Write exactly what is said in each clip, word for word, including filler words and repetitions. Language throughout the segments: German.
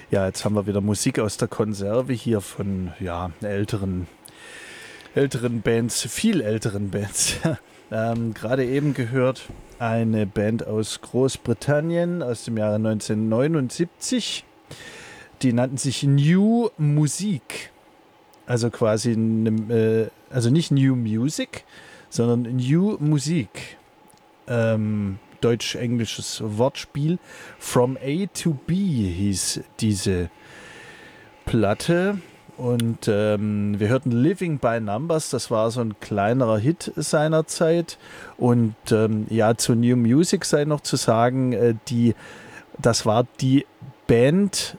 Ja, jetzt haben wir wieder Musik aus der Konserve hier von ja, älteren, älteren Bands, viel älteren Bands. ähm, Gerade eben gehört eine Band aus Großbritannien aus dem Jahre neunzehnhundertneunundsiebzig. Die nannten sich New Musik. Also quasi, ne, äh, also nicht New Music, sondern New Musik. Ähm, deutsch-englisches Wortspiel. From A to B hieß diese Platte. Und ähm, wir hörten Living by Numbers, das war so ein kleinerer Hit seiner Zeit. Und ähm, ja, zu New Music sei noch zu sagen, äh, die, das war die Band,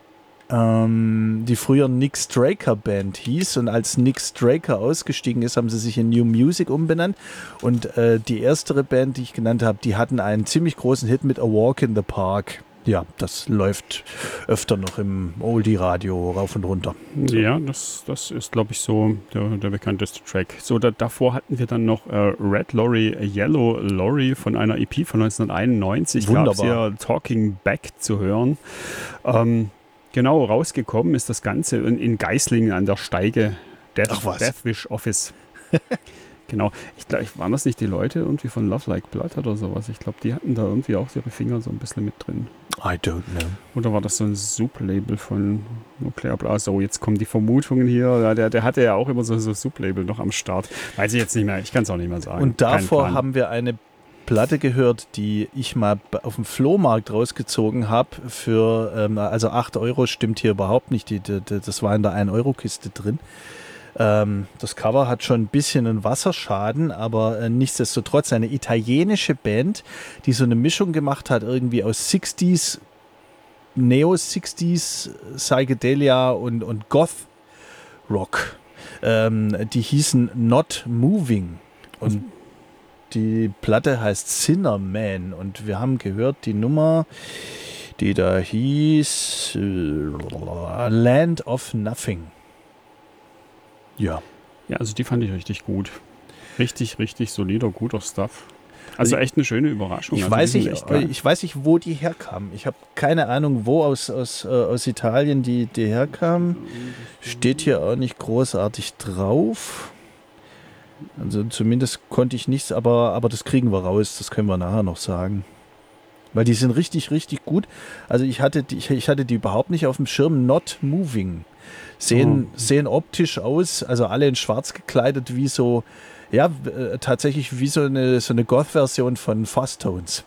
ähm, die früher Nick Straker Band hieß. Und als Nick Straker ausgestiegen ist, haben sie sich in New Music umbenannt. Und äh, die erstere Band, die ich genannt habe, die hatten einen ziemlich großen Hit mit A Walk in the Park. Ja, das läuft öfter noch im Oldie-Radio rauf und runter. So. Ja, das, das ist, glaube ich, so der, der bekannteste Track. So, da, davor hatten wir dann noch äh, Red Lorry, Yellow Lorry von einer E P von neunzehnhunderteinundneunzig. Gab es ja Talking Back zu hören. Ähm, genau, rausgekommen ist das Ganze in, in Geislingen an der Steige. Death, Deathwish Office. Genau. Ich glaube, waren das nicht die Leute irgendwie von Love Like Blood oder sowas? Ich glaube, die hatten da irgendwie auch ihre Finger so ein bisschen mit drin. I don't know. Oder war das so ein Sublabel von Nuclear Blast? So, jetzt kommen die Vermutungen hier. Ja, der, der hatte ja auch immer so ein so Sublabel noch am Start. Weiß ich jetzt nicht mehr. Ich kann es auch nicht mehr sagen. Und davor haben wir eine Platte gehört, die ich mal auf dem Flohmarkt rausgezogen habe für, ähm, also acht Euro stimmt hier überhaupt nicht. Die, die, das war in der ein Euro Kiste drin. Das Cover hat schon ein bisschen einen Wasserschaden, aber äh, nichtsdestotrotz eine italienische Band, die so eine Mischung gemacht hat, irgendwie aus sechziger, Neo-sechziger, Psychedelia und, und Goth-Rock. Ähm, die hießen Not Moving und die Platte heißt Sinner Man und wir haben gehört die Nummer, die da hieß äh, Land of Nothing. Ja. Ja, also die fand ich richtig gut. Richtig, richtig solider, guter Stuff. Also echt eine schöne Überraschung. Ich, also weiß, nicht, ich weiß nicht, wo die herkamen. Ich habe keine Ahnung, wo aus, aus, äh, aus Italien die, die herkamen. Steht hier auch nicht großartig drauf. Also zumindest konnte ich nichts, aber, aber das kriegen wir raus. Das können wir nachher noch sagen. Weil die sind richtig, richtig gut. Also ich hatte die, ich, ich hatte die überhaupt nicht auf dem Schirm. Not Moving. Sehen, oh. sehen optisch aus, also alle in schwarz gekleidet, wie so, ja, äh, tatsächlich wie so eine, so eine Goth-Version von Fosstones.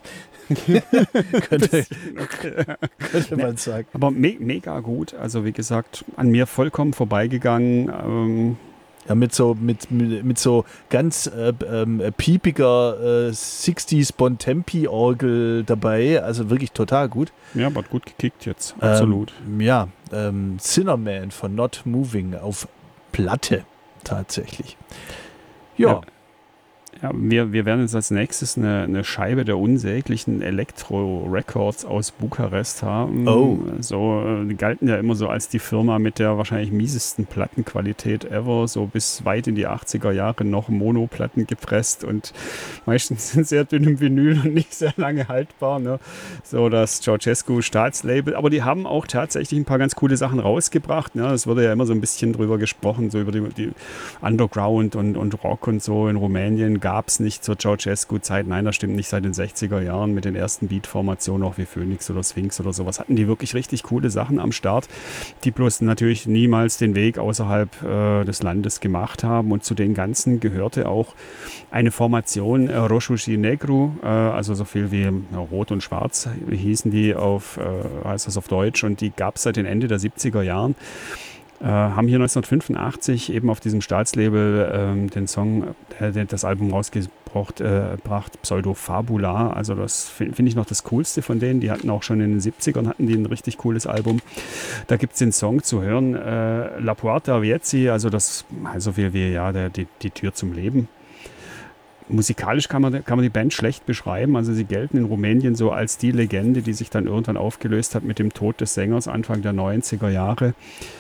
könnte, könnte man sagen. Aber me- mega gut, also wie gesagt, an mir vollkommen vorbeigegangen. Ähm Ja, mit so, mit, mit, mit so ganz äh, äh, piepiger äh, sechziger Bontempi-Orgel dabei, also wirklich total gut. Ja, aber gut gekickt jetzt, absolut. Ähm, ja, ähm, Sinner Man von Not Moving auf Platte tatsächlich. Ja. ja. Ja, wir, wir werden jetzt als nächstes eine, eine Scheibe der unsäglichen Elektro-Records aus Bukarest haben. Oh. So, die galten ja immer so als die Firma mit der wahrscheinlich miesesten Plattenqualität ever. So bis weit in die achtziger Jahre noch Monoplatten gepresst und meistens sind sehr dünn im Vinyl und nicht sehr lange haltbar. Ne? So das Ceausescu Staatslabel. Aber die haben auch tatsächlich ein paar ganz coole Sachen rausgebracht. Ne? Es wurde ja immer so ein bisschen drüber gesprochen, so über die, die Underground und, und Rock und so in Rumänien. Gab es nicht zur Ceausescu-Zeit. Nein, das stimmt nicht, seit den sechziger Jahren mit den ersten Beat-Formationen, auch wie Phoenix oder Sphinx oder sowas, hatten die wirklich richtig coole Sachen am Start, die bloß natürlich niemals den Weg außerhalb äh, des Landes gemacht haben. Und zu den Ganzen gehörte auch eine Formation äh, Roșu și Negru, äh, also so viel wie äh, Rot und Schwarz hießen die auf, äh, heißt das auf Deutsch, und die gab es seit den Ende der siebziger Jahren. Äh, haben hier neunzehnhundertfünfundachtzig eben auf diesem Staatslabel ähm, den Song, äh, das Album rausgebracht, äh, bracht, Pseudo Fabula. Also das finde find ich noch das Coolste von denen. Die hatten auch schon in den siebzigern hatten die ein richtig cooles Album. Da gibt es den Song zu hören, äh, La Porta Vietzi, also das, so viel wie ja, der, die, die Tür zum Leben. Musikalisch kann man, kann man die Band schlecht beschreiben. Also sie gelten in Rumänien so als die Legende, die sich dann irgendwann aufgelöst hat mit dem Tod des Sängers Anfang der neunziger Jahre.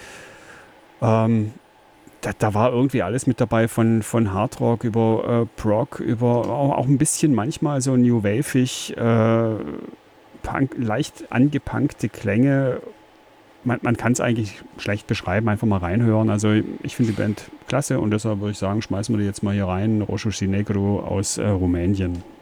Ähm, da, da war irgendwie alles mit dabei, von, von Hardrock über äh, Prog, über auch, auch ein bisschen manchmal so New Wave-ig, äh, Punk, leicht angepunkte Klänge man, man kann es eigentlich schlecht beschreiben, einfach mal reinhören. Also ich finde die Band klasse und deshalb würde ich sagen, schmeißen wir die jetzt mal hier rein. Roșu și Negru aus äh, Rumänien.